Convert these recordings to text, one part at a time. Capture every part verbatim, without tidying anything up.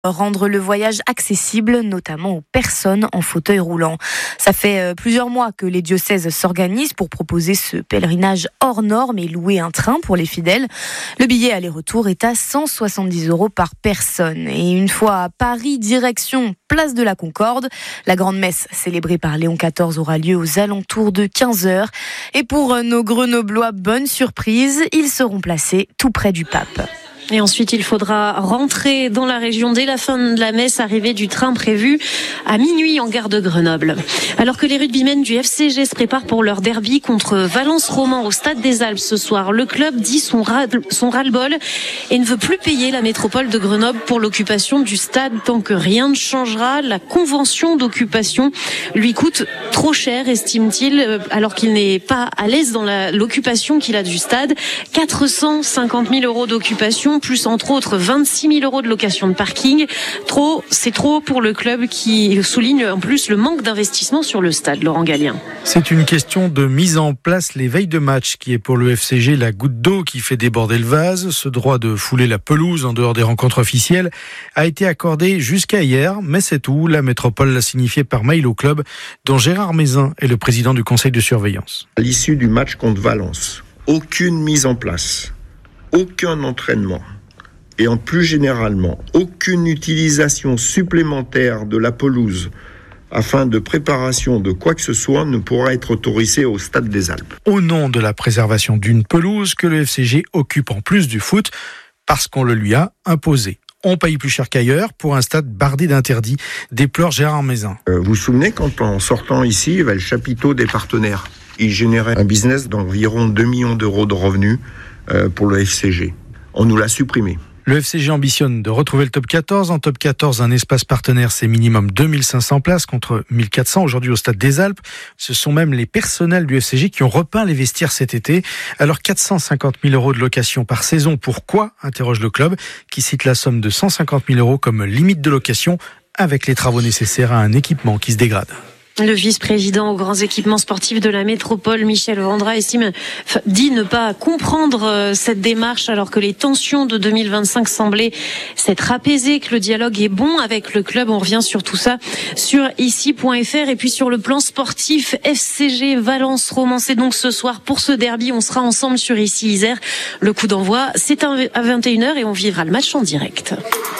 rendre le voyage accessible, notamment aux personnes en fauteuil roulant. Ça fait plusieurs mois que les diocèses s'organisent pour proposer ce pèlerinage hors norme et louer un train pour les fidèles. Le billet aller-retour est à cent soixante-dix euros par personne. Et une fois à Paris, direction place de la Concorde. La grande messe célébrée par Léon quatorze aura lieu aux alentours de quinze heures. Et pour nos Grenoblois, bonne surprise, ils seront placés tout près du pape. Et ensuite, il faudra rentrer dans la région dès la fin de la messe, arrivée du train prévu à minuit en gare de Grenoble. Alors que les rugbymen du F C G se préparent pour leur derby contre Valence Roman au Stade des Alpes ce soir, le club dit son, ras, son ras-le-bol et ne veut plus payer la métropole de Grenoble pour l'occupation du stade tant que rien ne changera. La convention d'occupation lui coûte trop cher, estime-t-il, alors qu'il n'est pas à l'aise dans la, l'occupation qu'il a du stade. quatre cent cinquante mille euros d'occupation, plus entre autres vingt-six mille euros de location de parking. Trop, c'est trop pour le club qui souligne en plus le manque d'investissement sur le stade. Laurent Gallien. C'est une question de mise en place les veilles de match qui est pour le F C G la goutte d'eau qui fait déborder le vase. Ce droit de fouler la pelouse en dehors des rencontres officielles a été accordé jusqu'à hier, mais c'est tout. La métropole l'a signifié par mail au club, dont Gérard Mézin est le président du conseil de surveillance. À l'issue du match contre Valence, aucune mise en place, aucun entraînement et en plus généralement aucune utilisation supplémentaire de la pelouse afin de préparation de quoi que ce soit ne pourra être autorisé au Stade des Alpes. Au nom de la préservation d'une pelouse que le F C G occupe en plus du foot parce qu'on le lui a imposé. On paye plus cher qu'ailleurs pour un stade bardé d'interdits, déplore Gérard Mézin. Euh, vous vous souvenez quand en sortant ici, il y avait le chapiteau des partenaires. Il générait un business d'environ deux millions d'euros de revenus euh, pour le F C G. On nous l'a supprimé. Le F C G ambitionne de retrouver le top quatorze. En top quatorze, un espace partenaire, c'est minimum deux mille cinq cents places contre mille quatre cents aujourd'hui au Stade des Alpes. Ce sont même les personnels du F C G qui ont repeint les vestiaires cet été. Alors quatre cent cinquante mille euros de location par saison, pourquoi ? Interroge le club, qui cite la somme de cent cinquante mille euros comme limite de location avec les travaux nécessaires à un équipement qui se dégrade. Le vice-président aux grands équipements sportifs de la métropole, Michel Vendra, estime, dit ne pas comprendre cette démarche alors que les tensions de deux mille vingt-cinq semblaient s'être apaisées, que le dialogue est bon avec le club. On revient sur tout ça sur ici point f r. Et puis sur le plan sportif, F C G Valence Roman, c'est donc ce soir pour ce derby. On sera ensemble sur ici Isère. Le coup d'envoi, c'est à vingt et une heures et on vivra le match en direct.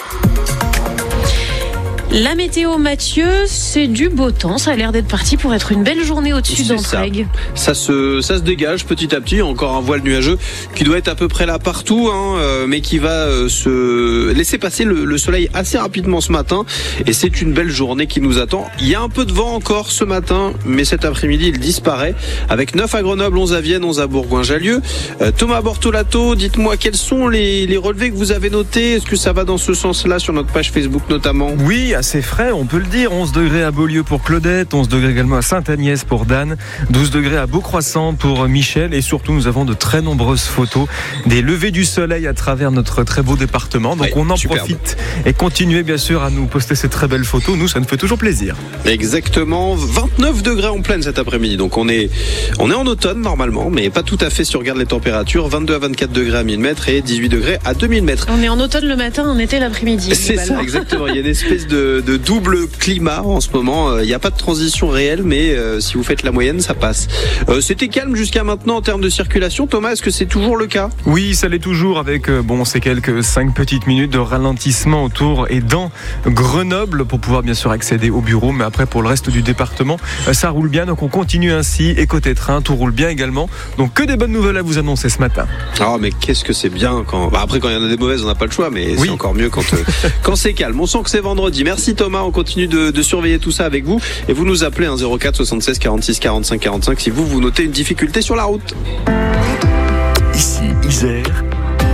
La météo, Mathieu, c'est du beau temps. Ça a l'air d'être parti pour être une belle journée au-dessus d'Entraigues. Ça. Ça, se, ça se dégage petit à petit. Encore un voile nuageux qui doit être à peu près là partout, hein, euh, mais qui va euh, se laisser passer le, le soleil assez rapidement ce matin. Et c'est une belle journée qui nous attend. Il y a un peu de vent encore ce matin, mais cet après-midi, il disparaît. Avec neuf à Grenoble, onze à Vienne, onze à Bourgoin-Jallieu. Euh, Thomas Bortolato, dites-moi, quels sont les, les relevés que vous avez notés ? Est-ce que ça va dans ce sens-là sur notre page Facebook notamment ? Oui, assez frais, on peut le dire. onze degrés à Beaulieu pour Claudette, onze degrés également à Sainte-Agnès pour Dan, douze degrés à Beaucroissant pour Michel, et surtout nous avons de très nombreuses photos des levées du soleil à travers notre très beau département. Donc ouais, on en superbe. Profite et continuez bien sûr à nous poster ces très belles photos. Nous, ça nous fait toujours plaisir. Exactement, vingt-neuf degrés en pleine cet après-midi. Donc on est, on est en automne normalement, mais pas tout à fait si on regarde les températures. vingt-deux à vingt-quatre degrés à mille mètres et dix-huit degrés à deux mille mètres. On est en automne le matin, en été l'après-midi. C'est ça, exactement. Il y a une espèce de, de double climat en ce moment. Il n'y a pas de transition réelle, mais euh, si vous faites la moyenne, ça passe. Euh, c'était calme jusqu'à maintenant en termes de circulation. Thomas, est-ce que c'est toujours le cas ? Oui, ça l'est toujours avec euh, bon, ces quelques cinq petites minutes de ralentissement autour et dans Grenoble pour pouvoir bien sûr accéder au bureau. Mais après, pour le reste du département, euh, ça roule bien. Donc on continue ainsi. Et côté train, tout roule bien également. Donc que des bonnes nouvelles à vous annoncer ce matin. Ah, mais qu'est-ce que c'est bien quand. Bah, après, quand il y en a des mauvaises, on n'a pas le choix, mais oui. C'est encore mieux quand, euh, quand c'est calme. On sent que c'est vendredi. Merci Thomas. On continue de, de surveiller tout ça avec vous et vous nous appelez un zéro quatre soixante-seize quarante-six quarante-cinq quarante-cinq si vous vous notez une difficulté sur la route. Ici Isère.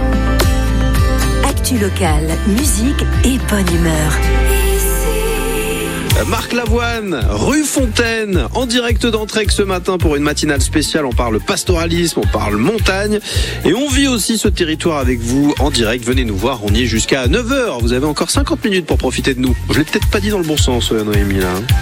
Actu locale, musique et bonne humeur. Marc Lavoine, rue Fontaine, en direct d'Entraigues ce matin pour une matinale spéciale. On parle pastoralisme, on parle montagne et on vit aussi ce territoire avec vous en direct. Venez nous voir, on y est jusqu'à neuf heures. Vous avez encore cinquante minutes pour profiter de nous. Je l'ai peut-être pas dit dans le bon sens, Noémie, là.